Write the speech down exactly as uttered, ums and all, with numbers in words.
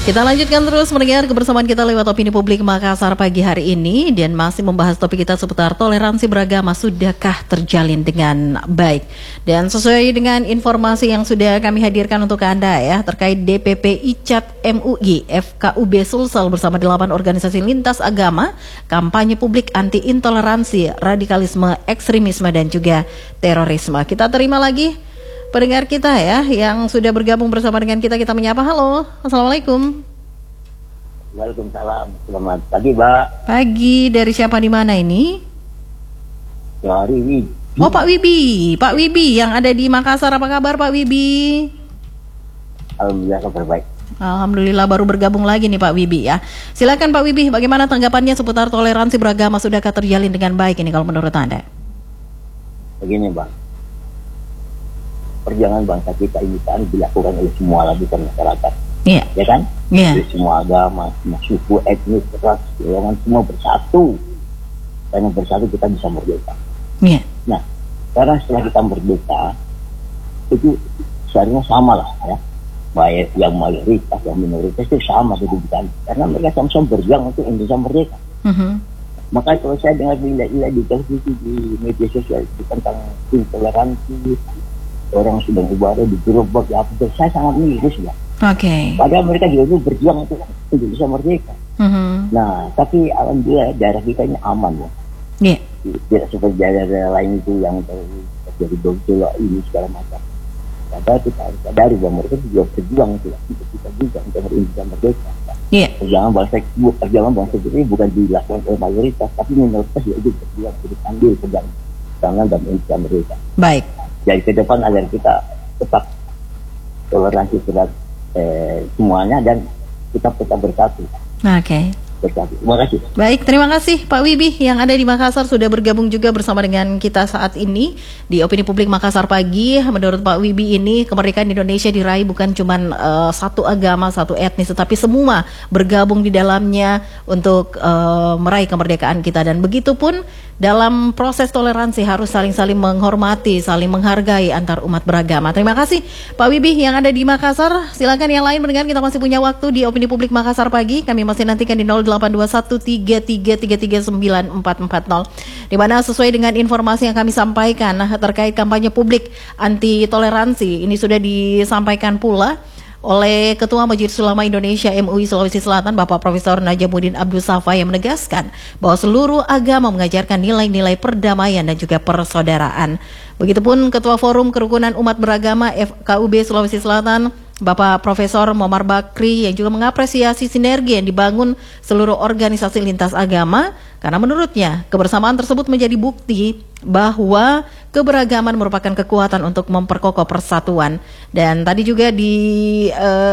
Kita lanjutkan terus mendengar kebersamaan kita lewat Opini Publik Makassar pagi hari ini dan masih membahas topik kita seputar toleransi beragama sudahkah terjalin dengan baik. Dan sesuai dengan informasi yang sudah kami hadirkan untuk Anda ya terkait D P P I C A T M U I F K U B Sulsel bersama delapan organisasi lintas agama kampanye publik anti intoleransi, radikalisme, ekstremisme dan juga terorisme. Kita terima lagi pendengar kita ya yang sudah bergabung bersama dengan kita. Kita menyapa. Halo, assalamualaikum. Waalaikumsalam. Selamat pagi, Mbak. Pagi, dari siapa di mana ini? Dari Wibi. Oh, Pak Wibi. Pak Wibi yang ada di Makassar. Apa kabar Pak Wibi? Alhamdulillah kabar baik. Alhamdulillah baru bergabung lagi nih Pak Wibi ya. Silakan Pak Wibi, bagaimana tanggapannya seputar toleransi beragama sudahkah terjalin dengan baik ini kalau menurut Anda? Begini, Bang. Perjuangan bangsa kita ini kan dilakukan oleh semua lapisan masyarakat, yeah. ya kan? Yeah. Dari semua agama, semua suku, etnis, ras, golongan semua bersatu. Karena bersatu kita bisa merdeka. Yeah. Nah, karena setelah kita merdeka itu seharusnya sama lah ya, baik yang mayoritas, yang minoritas itu sama kedudukan. Karena mereka sama-sama berjuang untuk Indonesia merdeka. Mm-hmm. Maka kalau saya dengar ilah-ilah di televisi, di media sosial itu tentang intoleransi, orang sedang ibadah di gerobak ya apa, saya sangat miris ya. Oke. Okay. Padahal mereka juga berjuang untuk Indonesia merdeka. Mm-hmm. Nah, tapi alhamdulillah daerah kita ini aman ya. Iya. Yeah. Tidak seperti daerah lain itu yang terjadi gejolak ini segala macam. Padahal kita harus sadari bahwa mereka juga berjuang untuk kita juga untuk Indonesia merdeka. Iya. Yeah. Perjuangan bangsa, perjuangan bangsa ini bukan dilakukan oleh mayoritas, tapi minoritas juga berjuang untuk ambil pegang tangan dan Indonesia merdeka. Baik. Jadi ke depan agar kita tetap toleransi terhadap eh, semuanya dan kita tetap bersatu. Oke. Okay. Bersatu. Terima kasih. Baik, terima kasih Pak Wibi yang ada di Makassar sudah bergabung juga bersama dengan kita saat ini di Opini Publik Makassar pagi. Menurut Pak Wibi ini kemerdekaan Indonesia diraih bukan cuma uh, satu agama, satu etnis, tetapi semua bergabung di dalamnya untuk uh, meraih kemerdekaan kita. Dan begitu pun dalam proses toleransi harus saling-saling menghormati, saling menghargai antar umat beragama. Terima kasih Pak Wibi yang ada di Makassar. Silakan yang lain mendengar, kita masih punya waktu di Opini Publik Makassar pagi. Kami masih nantikan di nol delapan dua satu tiga tiga tiga tiga sembilan empat empat nol, di mana sesuai dengan informasi yang kami sampaikan terkait kampanye publik anti toleransi ini sudah disampaikan pula oleh Ketua Majelis Ulama Indonesia M U I Sulawesi Selatan Bapak Profesor Najamuddin Abdul Safa yang menegaskan bahwa seluruh agama mengajarkan nilai-nilai perdamaian dan juga persaudaraan. Begitupun Ketua Forum Kerukunan Umat Beragama F K U B Sulawesi Selatan Bapak Profesor Muammar Bakri yang juga mengapresiasi sinergi yang dibangun seluruh organisasi lintas agama karena menurutnya kebersamaan tersebut menjadi bukti bahwa keberagaman merupakan kekuatan untuk memperkokoh persatuan. Dan tadi juga di uh,